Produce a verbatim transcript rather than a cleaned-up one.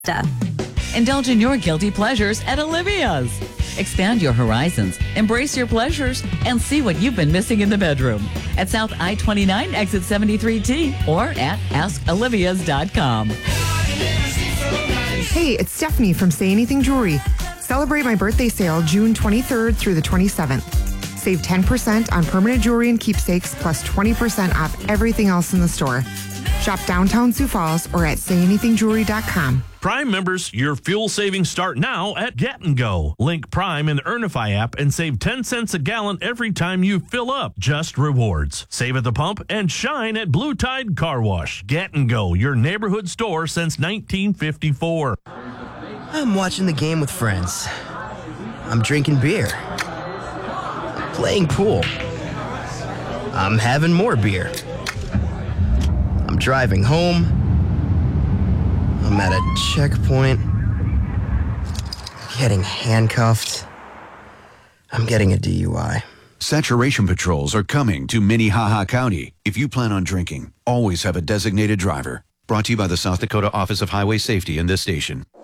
Indulge in your guilty pleasures at Olivia's. Expand your horizons, embrace your pleasures, and see what you've been missing in the bedroom at South I twenty-nine, exit seventy-three T, or at ask olivias dot com. Hey, it's Stephanie from Say Anything Jewelry. Celebrate my birthday sale June twenty-third through the twenty-seventh. Save ten percent on permanent jewelry and keepsakes, plus twenty percent off everything else in the store. Shop downtown Sioux Falls or at say anything jewelry dot com. Prime members, your fuel savings start now at Get and Go. Link Prime in the Earnify app and save ten cents a gallon every time you fill up. Just rewards. Save at the pump and shine at Blue Tide Car Wash. Get and Go, your neighborhood store since nineteen fifty-four. I'm watching the game with friends. I'm drinking beer. I'm playing pool. I'm having more beer. I'm driving home. I'm at a checkpoint. Getting handcuffed. I'm getting a D U I. Saturation patrols are coming to Minnehaha County. If you plan on drinking, always have a designated driver. Brought to you by the South Dakota Office of Highway Safety and this station.